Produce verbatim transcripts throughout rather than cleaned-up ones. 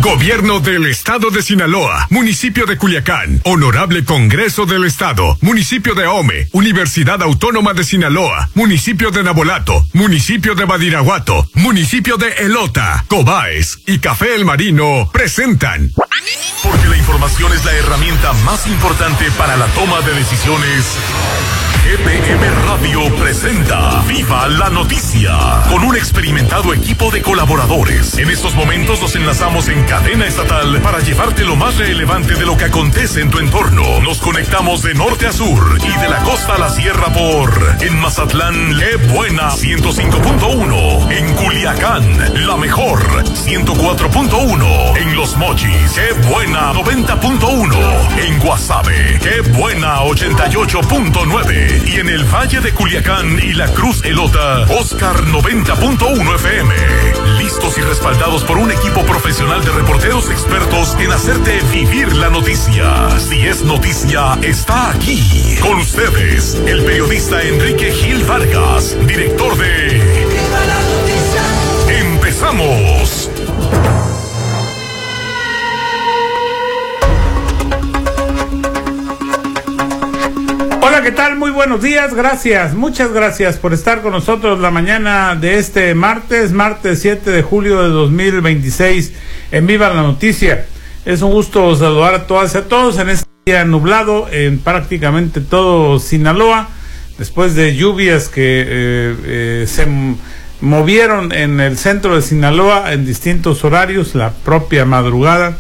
Gobierno del Estado de Sinaloa, Municipio de Culiacán, Honorable Congreso del Estado, Municipio de Ahome, Universidad Autónoma de Sinaloa, Municipio de Nabolato, Municipio de Badiraguato, Municipio de Elota, Cobaes y Café El Marino presentan. Porque la información es la herramienta más importante para la toma de decisiones. G P M Radio presenta Viva la Noticia con un experimentado equipo de colaboradores. En estos momentos nos enlazamos en cadena estatal para llevarte lo más relevante de lo que acontece en tu entorno. Nos conectamos de norte a sur y de la costa a la sierra por en Mazatlán, Le Buena ciento cinco punto uno, en Culiacán, La Mejor ciento cuatro punto uno, en Los Mochis, Qué Buena noventa punto uno, en Guasave, Qué Buena ochenta y ocho punto nueve. Y en el Valle de Culiacán y la Cruz Elota, Oscar noventa punto uno F M. Listos y respaldados por un equipo profesional de reporteros expertos en hacerte vivir la noticia. Si es noticia, está aquí. Con ustedes, el periodista Enrique Gil Vargas, director de Viva la Noticia. ¡Empezamos! Hola, ¿qué tal? Muy buenos días, gracias, muchas gracias por estar con nosotros la mañana de este martes, martes siete de julio de dos mil veintiséis, en Viva la Noticia. Es un gusto saludar a todas y a todos en este día nublado en prácticamente todo Sinaloa, después de lluvias que eh, eh, se movieron en el centro de Sinaloa en distintos horarios, la propia madrugada,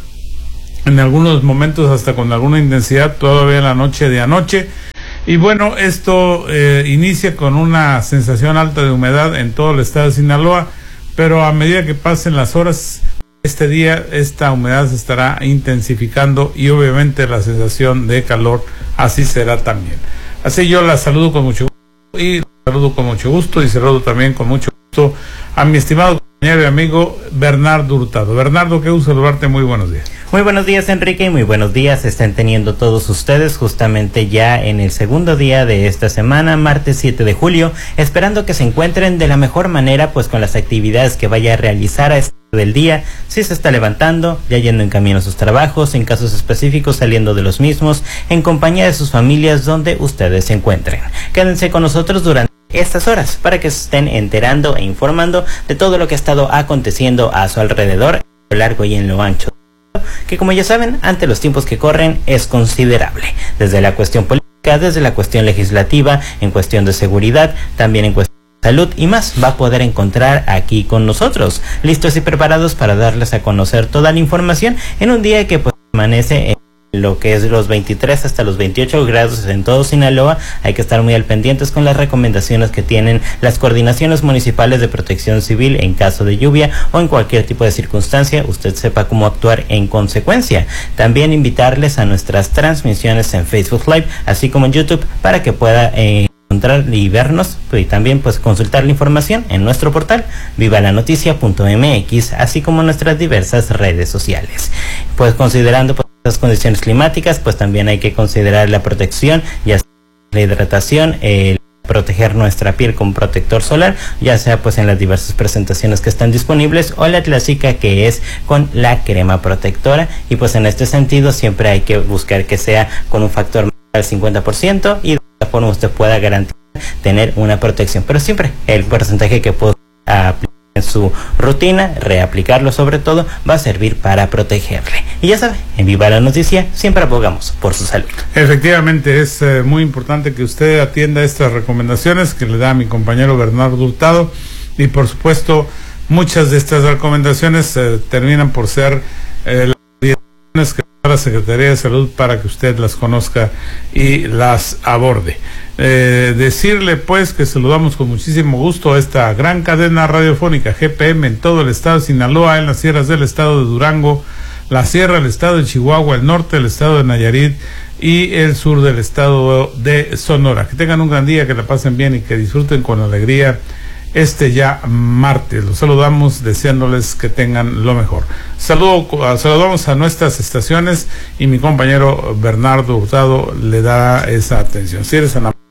en algunos momentos hasta con alguna intensidad todavía en la noche de anoche. Y bueno, esto eh, inicia con una sensación alta de humedad en todo el estado de Sinaloa, pero a medida que pasen las horas, este día esta humedad se estará intensificando y obviamente la sensación de calor así será también. Así yo la saludo con mucho gusto y la saludo con mucho gusto y saludo también con mucho gusto a mi estimado compañero y amigo Bernardo Hurtado. Bernardo, qué gusto saludarte, muy buenos días. Muy buenos días, Enrique, y muy buenos días estén teniendo todos ustedes justamente ya en el segundo día de esta semana, martes siete de julio, esperando que se encuentren de la mejor manera, pues con las actividades que vaya a realizar a este del día, si se está levantando, ya yendo en camino a sus trabajos, en casos específicos saliendo de los mismos, en compañía de sus familias donde ustedes se encuentren. Quédense con nosotros durante estas horas para que se estén enterando e informando de todo lo que ha estado aconteciendo a su alrededor, en lo largo y en lo ancho, que como ya saben, ante los tiempos que corren es considerable, desde la cuestión política, desde la cuestión legislativa, en cuestión de seguridad, también en cuestión de salud y más, va a poder encontrar aquí con nosotros, listos y preparados para darles a conocer toda la información en un día que pues amanece en lo que es los veintitrés hasta los veintiocho grados en todo Sinaloa. Hay que estar muy al pendientes con las recomendaciones que tienen las coordinaciones municipales de protección civil en caso de lluvia o en cualquier tipo de circunstancia, usted sepa cómo actuar en consecuencia. También invitarles a nuestras transmisiones en Facebook Live, así como en YouTube, para que pueda eh, encontrar y vernos, y también pues consultar la información en nuestro portal viva la noticia punto m x, así como en nuestras diversas redes sociales. Pues considerando pues las condiciones climáticas, pues también hay que considerar la protección, ya sea la hidratación, el proteger nuestra piel con protector solar, ya sea pues en las diversas presentaciones que están disponibles, o la clásica que es con la crema protectora, y pues en este sentido siempre hay que buscar que sea con un factor al cincuenta por ciento y de esta forma usted pueda garantizar tener una protección, pero siempre el porcentaje que pueda aplicar en su rutina, reaplicarlo sobre todo, va a servir para protegerle. Y ya sabe, en Viva la Noticia siempre abogamos por su salud. Efectivamente, es eh, muy importante que usted atienda estas recomendaciones que le da a mi compañero Bernardo Hurtado, y por supuesto muchas de estas recomendaciones eh, terminan por ser eh, las direcciones que da la Secretaría de Salud para que usted las conozca y las aborde. Eh, decirle pues que saludamos con muchísimo gusto a esta gran cadena radiofónica G P M en todo el estado de Sinaloa, en las sierras del estado de Durango, la sierra del estado de Chihuahua, el norte del estado de Nayarit y el sur del estado de Sonora. Que tengan un gran día, que la pasen bien y que disfruten con alegría este ya martes. Los saludamos deseándoles que tengan lo mejor. Saludo, saludamos a nuestras estaciones y mi compañero Bernardo Hurtado le da esa atención. Si eres tan amable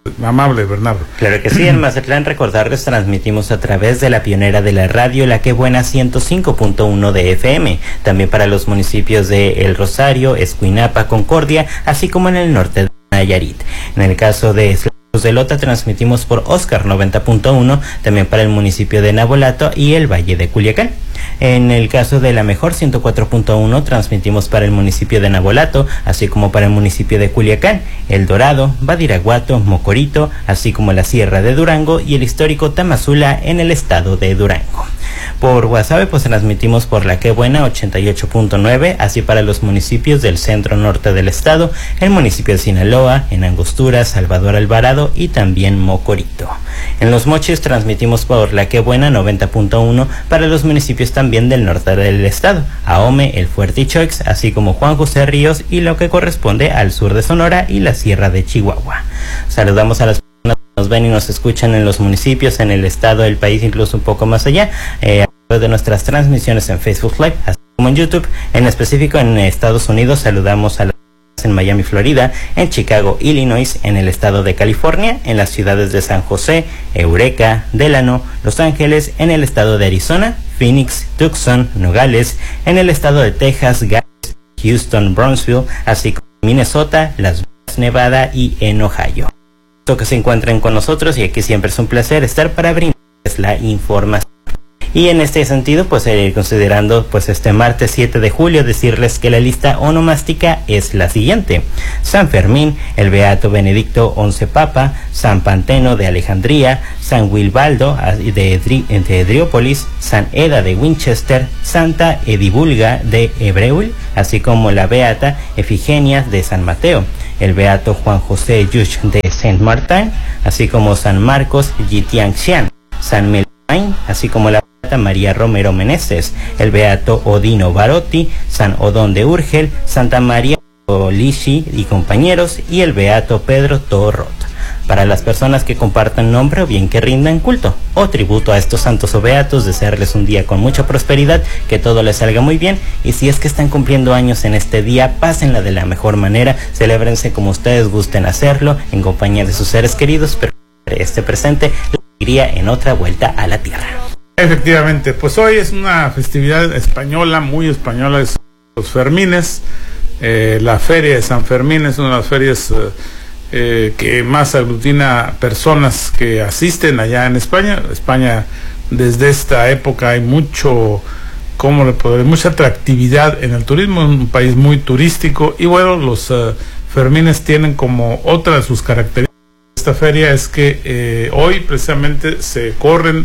amable, Bernardo. Claro que sí, en Mazatlán recordarles, transmitimos a través de la pionera de la radio, La Que Buena ciento cinco punto uno de F M, también para los municipios de El Rosario, Escuinapa, Concordia, así como en el norte de Nayarit. En el caso de de Lota transmitimos por Oscar noventa punto uno, también para el municipio de Nabolato y el Valle de Culiacán. En el caso de La Mejor ciento cuatro punto uno transmitimos para el municipio de Nabolato, así como para el municipio de Culiacán, El Dorado, Badiraguato, Mocorito, así como la Sierra de Durango y el histórico Tamazula en el estado de Durango. Por Guasave pues transmitimos por La Que Buena ochenta y ocho punto nueve, así para los municipios del centro norte del estado, el municipio de Sinaloa, en Angostura, Salvador Alvarado y también Mocorito. En Los Mochis transmitimos por La Que Buena noventa punto uno para los municipios también del norte del estado, Ahome, El Fuerte y Choix, así como Juan José Ríos y lo que corresponde al sur de Sonora y la Sierra de Chihuahua. Saludamos a las personas que nos ven y nos escuchan en los municipios, en el estado, el país, incluso un poco más allá, eh, a través de nuestras transmisiones en Facebook Live, así como en YouTube. En específico en Estados Unidos saludamos a las en Miami, Florida, en Chicago, Illinois, en el estado de California, en las ciudades de San José, Eureka, Delano, Los Ángeles, en el estado de Arizona, Phoenix, Tucson, Nogales, en el estado de Texas, Dallas, Houston, Brownsville, así como Minnesota, Las Vegas, Nevada y en Ohio. Que se encuentren con nosotros y aquí siempre es un placer estar para brindarles la información. Y en este sentido, pues eh, considerando pues este martes siete de julio, decirles que la lista onomástica es la siguiente: San Fermín, el Beato Benedicto once Papa, San Panteno de Alejandría, San Wilbaldo de, Edri, de Edriópolis, San Eda de Winchester, Santa Edibulga de Ebreul, así como la Beata Efigenia de San Mateo, el Beato Juan José Yush de Saint Martin, así como San Marcos Yitianxian, San Melmain, así como la María Romero Meneses, el Beato Odino Barotti, San Odón de Urgel, Santa María Lishi y compañeros, y el Beato Pedro Torrot. Para las personas que compartan nombre o bien que rindan culto o tributo a estos santos o beatos, desearles un día con mucha prosperidad, que todo les salga muy bien, y si es que están cumpliendo años en este día, pásenla de la mejor manera, celébrense como ustedes gusten hacerlo, en compañía de sus seres queridos, pero este presente iría en otra vuelta a la tierra. Efectivamente, pues hoy es una festividad española, muy española, es los Fermines. Eh, la feria de San Fermín es una de las ferias eh, eh, que más aglutina personas que asisten allá en España. España, desde esta época hay mucho, ¿cómo le podré? Mucha atractividad en el turismo, es un país muy turístico, y bueno, los uh, Fermines tienen como otra de sus características esta feria es que eh, hoy precisamente se corren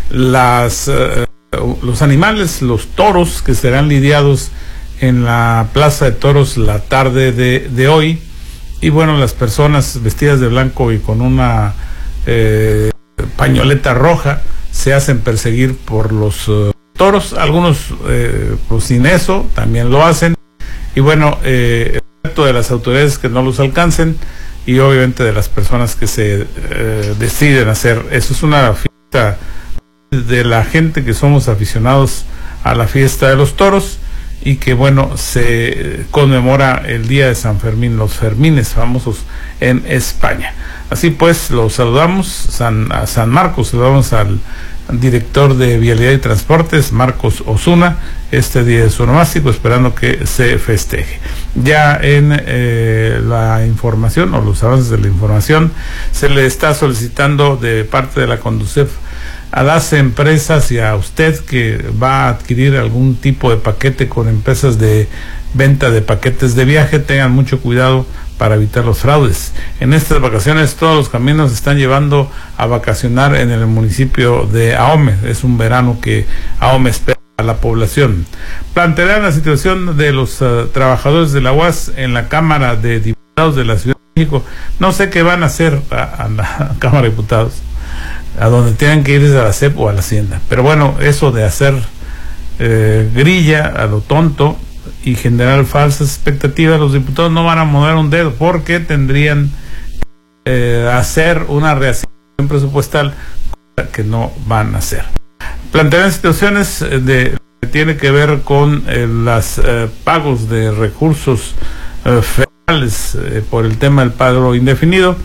las uh, los animales, los toros que serán lidiados en la Plaza de Toros la tarde de, de hoy, y bueno, las personas vestidas de blanco y con una eh, pañoleta roja se hacen perseguir por los uh, toros, algunos eh, pues sin eso también lo hacen, y bueno, eh, el reto de las autoridades que no los alcancen, y obviamente de las personas que se eh, deciden hacer eso. Es una fiesta de la gente que somos aficionados a la fiesta de los toros, y que bueno, se conmemora el día de San Fermín, los Fermines famosos en España. Así pues, los saludamos San, a San Marcos, saludamos al director de Vialidad y Transportes, Marcos Osuna, este día de su onomástico, esperando que se festeje. Ya en eh, la información, o los avances de la información, se le está solicitando de parte de la Conducef a las empresas y a usted que va a adquirir algún tipo de paquete con empresas de venta de paquetes de viaje, tengan mucho cuidado para evitar los fraudes. En estas vacaciones todos los caminos están llevando a vacacionar en el municipio de Ahome. Es un verano que Ahome espera a la población. Plantearán la situación de los uh, trabajadores de la U A S en la Cámara de Diputados de la Ciudad de México. No sé qué van a hacer a, a la Cámara de Diputados, a donde tienen que irse a la C E P o a la Hacienda. Pero bueno, eso de hacer eh, grilla a lo tonto y generar falsas expectativas, los diputados no van a mover un dedo, porque tendrían que eh, hacer una reasignación presupuestal que no van a hacer. Plantean situaciones de que tiene que ver con eh, los eh, pagos de recursos eh, federales eh, por el tema del paro indefinido,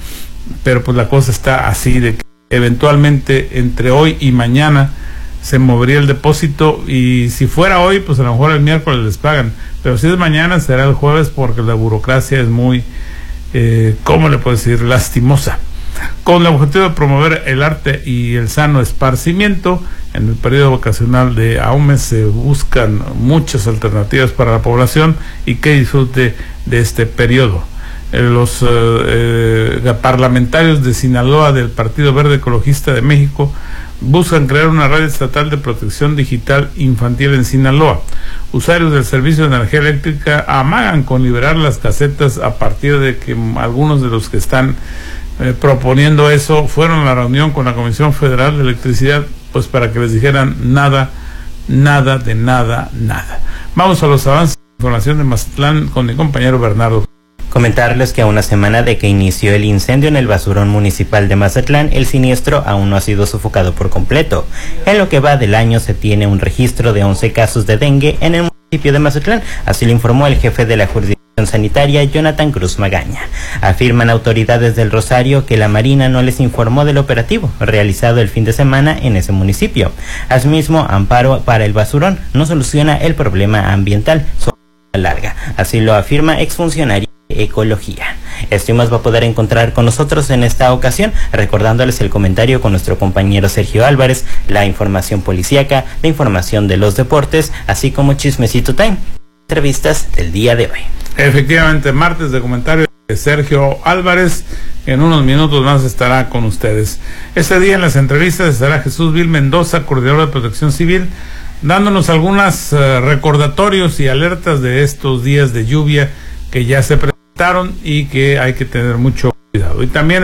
pero pues la cosa está así, de que eventualmente entre hoy y mañana se movería el depósito, y si fuera hoy, pues a lo mejor el miércoles les pagan, pero si es mañana será el jueves, porque la burocracia es muy, eh, ¿cómo le puedo decir?, lastimosa. Con el objetivo de promover el arte y el sano esparcimiento, en el periodo vacacional de AUME se buscan muchas alternativas para la población y que disfrute de este periodo. Eh, los eh, eh, parlamentarios de Sinaloa del Partido Verde Ecologista de México buscan crear una red estatal de protección digital infantil en Sinaloa. Usuarios del servicio de energía eléctrica amagan con liberar las casetas a partir de que algunos de los que están Eh, proponiendo eso fueron a la reunión con la Comisión Federal de Electricidad, pues para que les dijeran nada, nada de nada, nada. Vamos a los avances de información de Mazatlán con mi compañero Bernardo. Comentarles que a una semana de que inició el incendio en el basurón municipal de Mazatlán, el siniestro aún no ha sido sofocado por completo. En lo que va del año se tiene un registro de once casos de dengue en el municipio de Mazatlán, así lo informó el jefe de la jurisdicción sanitaria, Jonathan Cruz Magaña. Afirman autoridades del Rosario que la Marina no les informó del operativo realizado el fin de semana en ese municipio. Asimismo, amparo para el basurón no soluciona el problema ambiental sobre la larga, así lo afirma exfuncionario de Ecología. Esto y más va a poder encontrar con nosotros en esta ocasión, recordándoles el comentario con nuestro compañero Sergio Álvarez, la información policíaca, la información de los deportes, así como Chismecito Time, entrevistas del día de hoy. Efectivamente, martes de comentarios de Sergio Álvarez, en unos minutos más estará con ustedes. Este día en las entrevistas estará Jesús Vil Mendoza, coordinador de Protección Civil, dándonos algunos uh, recordatorios y alertas de estos días de lluvia que ya se presentaron y que hay que tener mucho cuidado. Y también